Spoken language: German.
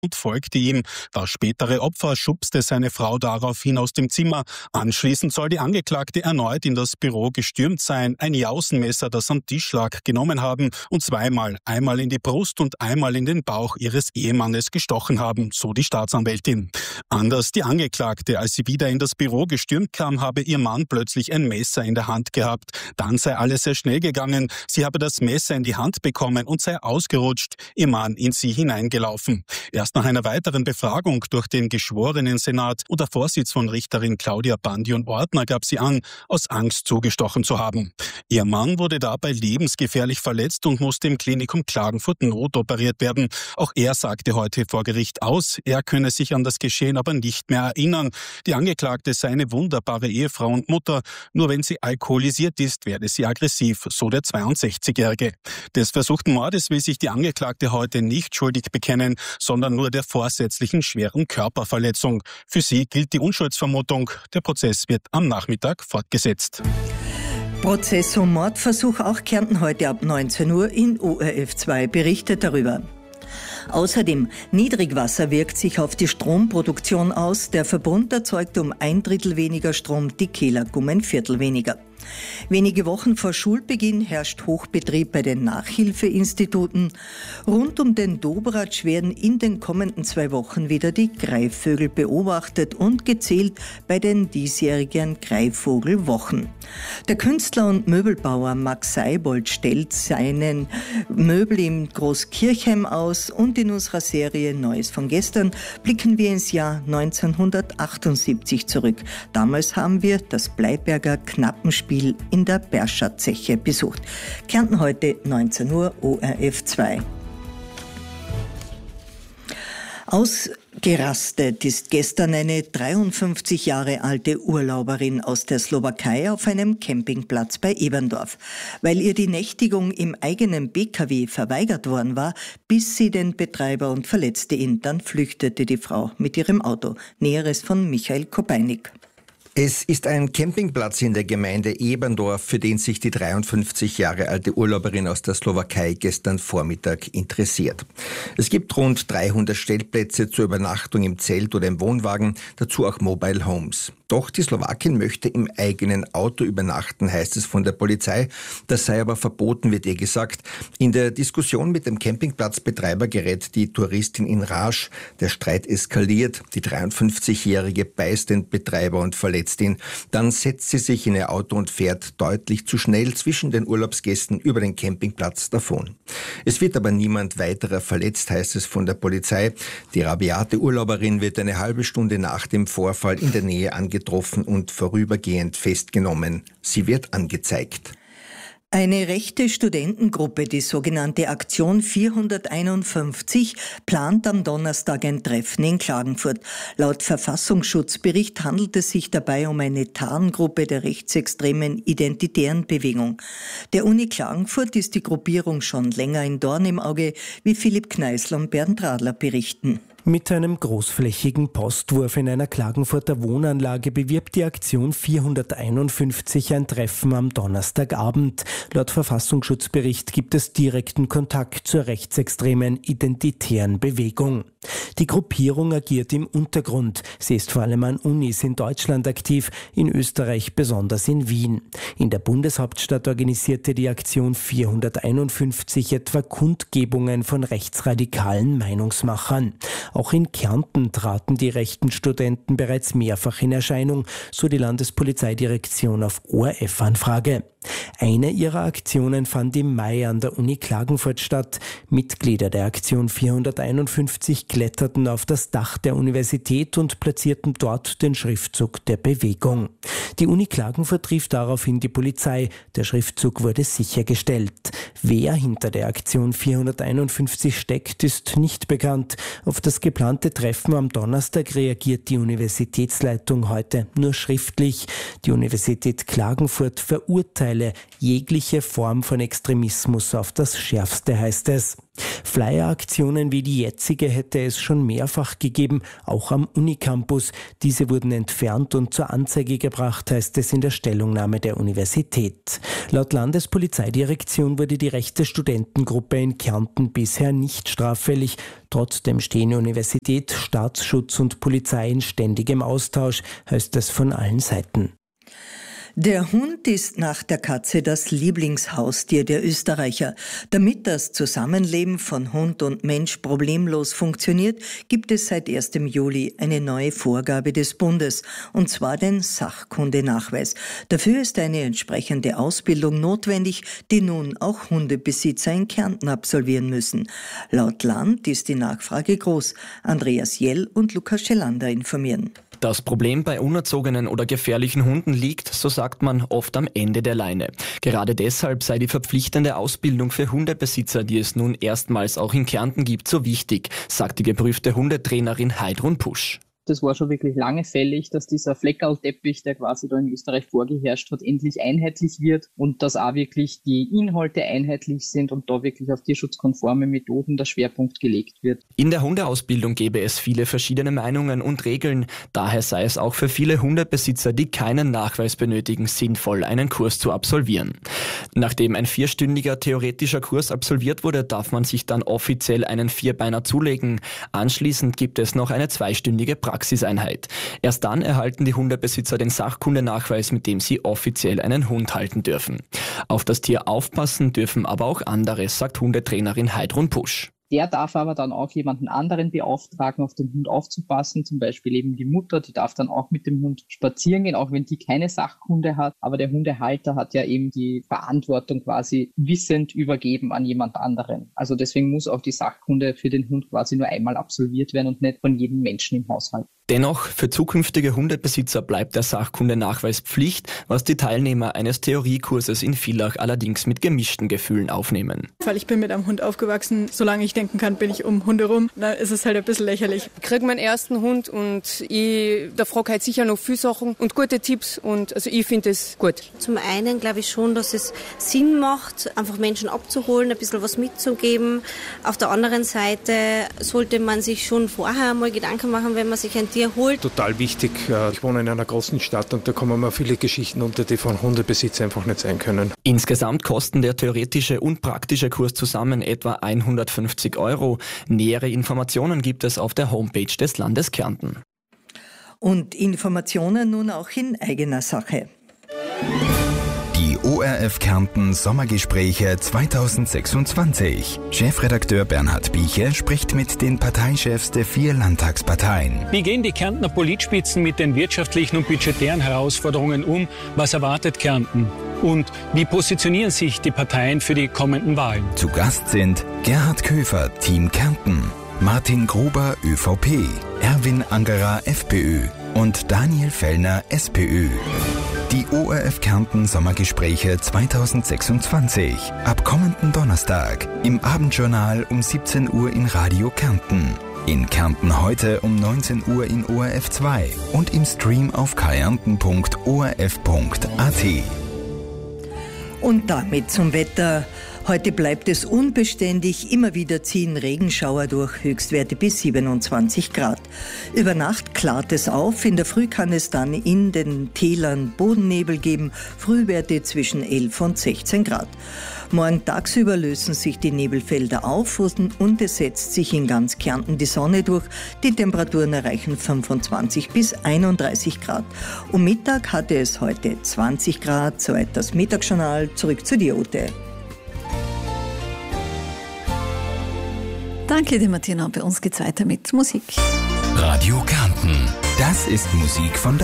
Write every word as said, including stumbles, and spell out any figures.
und folgte ihm. Das spätere Opfer schubste seine Frau daraufhin aus dem Zimmer. Anschließend soll die Angeklagte erneut in das Büro gestürmt sein, ein Jausenmesser, das am Tisch lag, genommen haben und zweimal, einmal in die Brust und einmal in den Bauch ihres Ehemannes gestochen haben, so die Staatsanwältin. Anders die Angeklagte, als sie wieder in das Büro gestürmt kam, habe ihr Mann plötzlich ein Messer in der Hand gehabt. Dann sei alles sehr schnell gegangen. Sie habe das Messer in die Hand bekommen und sei ausgerutscht, ihr Mann in sie hineingelaufen. Erst nach einer weiteren Befragung durch den Geschworenensenat unter Vorsitz von Richterin Claudia Bandion-Ortner gab sie an, aus Angst zugestochen zu haben. Ihr Mann wurde dabei lebensgefährlich verletzt und musste im Klinikum Klagenfurt notoperiert werden. Auch er sagte heute vor Gericht aus, er könne sich an das Geschehen aber nicht mehr erinnern. Die Angeklagte sei eine wunderbare Ehefrau und Mutter. Nur wenn sie alkoholisiert ist, werde sie aggressiv, so der zweiundsechzigjährige. Des versuchten Mordes will sich die Angeklagte heute nicht schuldig bekennen, sondern nur der vorsätzlichen schweren Körperverletzung. Für sie gilt die Unschuldsvermutung. Der Prozess wird am Nachmittag fortgesetzt. Prozess um Mordversuch, auch Kärnten heute ab neunzehn Uhr in O R F zwei berichtet darüber. Außerdem, Niedrigwasser wirkt sich auf die Stromproduktion aus. Der Verbund erzeugt um ein Drittel weniger Strom, die Kelag um ein Viertel weniger. Wenige Wochen vor Schulbeginn herrscht Hochbetrieb bei den Nachhilfeinstituten. Rund um den Dobratsch werden in den kommenden zwei Wochen wieder die Greifvögel beobachtet und gezählt bei den diesjährigen Greifvogelwochen. Der Künstler und Möbelbauer Max Seibold stellt seinen Möbel im Großkirchheim aus und in unserer Serie Neues von gestern blicken wir ins Jahr neunzehnhundertachtundsiebzig zurück. Damals haben wir das Bleiberger Knappenspiel in der Berscher Zeche besucht. Kärnten heute neunzehn Uhr O R F zwei. Ausgerastet ist gestern eine dreiundfünfzig Jahre alte Urlauberin aus der Slowakei auf einem Campingplatz bei Eberndorf. Weil ihr die Nächtigung im eigenen B K W verweigert worden war, biss sie den Betreiber und verletzte ihn. Dann flüchtete die Frau mit ihrem Auto. Näheres von Michael Kopeinik. Es ist ein Campingplatz in der Gemeinde Eberndorf, für den sich die dreiundfünfzig Jahre alte Urlauberin aus der Slowakei gestern Vormittag interessiert. Es gibt rund dreihundert Stellplätze zur Übernachtung im Zelt oder im Wohnwagen, dazu auch Mobile Homes. Doch die Slowakin möchte im eigenen Auto übernachten, heißt es von der Polizei. Das sei aber verboten, wird ihr gesagt. In der Diskussion mit dem Campingplatzbetreiber gerät die Touristin in Rage. Der Streit eskaliert. Die dreiundfünfzigjährige beißt den Betreiber und verletzt ihn. Dann setzt sie sich in ihr Auto und fährt deutlich zu schnell zwischen den Urlaubsgästen über den Campingplatz davon. Es wird aber niemand weiterer verletzt, heißt es von der Polizei. Die rabiate Urlauberin wird eine halbe Stunde nach dem Vorfall in der Nähe angetroffen und vorübergehend festgenommen. Sie wird angezeigt. Eine rechte Studentengruppe, die sogenannte Aktion vierhunderteinundfünfzig, plant am Donnerstag ein Treffen in Klagenfurt. Laut Verfassungsschutzbericht handelt es sich dabei um eine Tarngruppe der rechtsextremen Identitären Bewegung. Der Uni Klagenfurt ist die Gruppierung schon länger ein Dorn im Auge, wie Philipp Kneißl und Bernd Radler berichten. Mit einem großflächigen Postwurf in einer Klagenfurter Wohnanlage bewirbt die Aktion vierhunderteinundfünfzig ein Treffen am Donnerstagabend. Laut Verfassungsschutzbericht gibt es direkten Kontakt zur rechtsextremen identitären Bewegung. Die Gruppierung agiert im Untergrund. Sie ist vor allem an Unis in Deutschland aktiv, in Österreich besonders in Wien. In der Bundeshauptstadt organisierte die Aktion vierhunderteinundfünfzig etwa Kundgebungen von rechtsradikalen Meinungsmachern. Auch in Kärnten traten die rechten Studenten bereits mehrfach in Erscheinung, so die Landespolizeidirektion auf O R F-Anfrage. Eine ihrer Aktionen fand im Mai an der Uni Klagenfurt statt. Mitglieder der Aktion vierhunderteinundfünfzig kletterten auf das Dach der Universität und platzierten dort den Schriftzug der Bewegung. Die Uni Klagenfurt rief daraufhin die Polizei. Der Schriftzug wurde sichergestellt. Wer hinter der Aktion vierhunderteinundfünfzig steckt, ist nicht bekannt. Auf das geplante Treffen am Donnerstag reagiert die Universitätsleitung heute nur schriftlich. Die Universität Klagenfurt verurteilt mittlerweile jegliche Form von Extremismus auf das Schärfste, heißt es. Flyer-Aktionen wie die jetzige hätte es schon mehrfach gegeben, auch am Unicampus. Diese wurden entfernt und zur Anzeige gebracht, heißt es in der Stellungnahme der Universität. Laut Landespolizeidirektion wurde die rechte Studentengruppe in Kärnten bisher nicht straffällig. Trotzdem stehen Universität, Staatsschutz und Polizei in ständigem Austausch, heißt es von allen Seiten. Der Hund ist nach der Katze das Lieblingshaustier der Österreicher. Damit das Zusammenleben von Hund und Mensch problemlos funktioniert, gibt es seit ersten Juli eine neue Vorgabe des Bundes, und zwar den Sachkundenachweis. Dafür ist eine entsprechende Ausbildung notwendig, die nun auch Hundebesitzer in Kärnten absolvieren müssen. Laut Land ist die Nachfrage groß. Andreas Jell und Lukas Schelander informieren. Das Problem bei unerzogenen oder gefährlichen Hunden liegt, so sagt man, oft am Ende der Leine. Gerade deshalb sei die verpflichtende Ausbildung für Hundebesitzer, die es nun erstmals auch in Kärnten gibt, so wichtig, sagt die geprüfte Hundetrainerin Heidrun Pusch. Das war schon wirklich lange fällig, dass dieser Fleckerlteppich, der quasi da in Österreich vorgeherrscht hat, endlich einheitlich wird und dass auch wirklich die Inhalte einheitlich sind und da wirklich auf tierschutzkonforme Methoden der Schwerpunkt gelegt wird. In der Hundeausbildung gäbe es viele verschiedene Meinungen und Regeln. Daher sei es auch für viele Hundebesitzer, die keinen Nachweis benötigen, sinnvoll, einen Kurs zu absolvieren. Nachdem ein vierstündiger theoretischer Kurs absolviert wurde, darf man sich dann offiziell einen Vierbeiner zulegen. Anschließend gibt es noch eine zweistündige Praxiseinheit. Erst dann erhalten die Hundebesitzer den Sachkundenachweis, mit dem sie offiziell einen Hund halten dürfen. Auf das Tier aufpassen dürfen aber auch andere, sagt Hundetrainerin Heidrun Pusch. Der darf aber dann auch jemanden anderen beauftragen, auf den Hund aufzupassen, zum Beispiel eben die Mutter, die darf dann auch mit dem Hund spazieren gehen, auch wenn die keine Sachkunde hat. Aber der Hundehalter hat ja eben die Verantwortung quasi wissend übergeben an jemand anderen. Also deswegen muss auch die Sachkunde für den Hund quasi nur einmal absolviert werden und nicht von jedem Menschen im Haushalt. Dennoch, für zukünftige Hundebesitzer bleibt der Sachkundenachweis Pflicht, was die Teilnehmer eines Theoriekurses in Villach allerdings mit gemischten Gefühlen aufnehmen. Weil ich bin mit einem Hund aufgewachsen, solange ich denken kann, bin ich um Hunde rum. Da ist es halt ein bisschen lächerlich. Ich kriege meinen ersten Hund und ich, da frage halt sicher noch viele Sachen und gute Tipps und also ich finde es gut. Zum einen glaube ich schon, dass es Sinn macht, einfach Menschen abzuholen, ein bisschen was mitzugeben. Auf der anderen Seite sollte man sich schon vorher mal Gedanken machen, wenn man sich ein Tier holt. Total wichtig. Ich wohne in einer großen Stadt und da kommen mir viele Geschichten unter, die von Hundebesitz einfach nicht sein können. Insgesamt kosten der theoretische und praktische Kurs zusammen etwa hundertfünfzig Euro. Nähere Informationen gibt es auf der Homepage des Landes Kärnten. Und Informationen nun auch in eigener Sache. Die O R F Kärnten Sommergespräche zweitausendsechsundzwanzig. Chefredakteur Bernhard Bieche spricht mit den Parteichefs der vier Landtagsparteien. Wie gehen die Kärntner Politspitzen mit den wirtschaftlichen und budgetären Herausforderungen um? Was erwartet Kärnten? Und wie positionieren sich die Parteien für die kommenden Wahlen? Zu Gast sind Gerhard Köfer, Team Kärnten, Martin Gruber, ÖVP, Erwin Angerer, FPÖ und Daniel Fellner, SPÖ. Die O R F Kärnten Sommergespräche zweitausendsechsundzwanzig. Ab kommenden Donnerstag im Abendjournal um siebzehn Uhr in Radio Kärnten. In Kärnten heute um neunzehn Uhr in O R F zwei und im Stream auf kärnten punkt o r f punkt a t. Und damit zum Wetter. Heute bleibt es unbeständig, immer wieder ziehen Regenschauer durch, Höchstwerte bis siebenundzwanzig Grad. Über Nacht klart es auf, in der Früh kann es dann in den Tälern Bodennebel geben, Frühwerte zwischen elf und sechzehn Grad. Morgen tagsüber lösen sich die Nebelfelder auf und es setzt sich in ganz Kärnten die Sonne durch. Die Temperaturen erreichen fünfundzwanzig bis einunddreißig Grad. Um Mittag hatte es heute zwanzig Grad, soweit das Mittagsjournal. Zurück zu dir, Ute. Danke dir, Martina. Bei uns geht's weiter mit Musik. Radio Kärnten. Das ist Musik von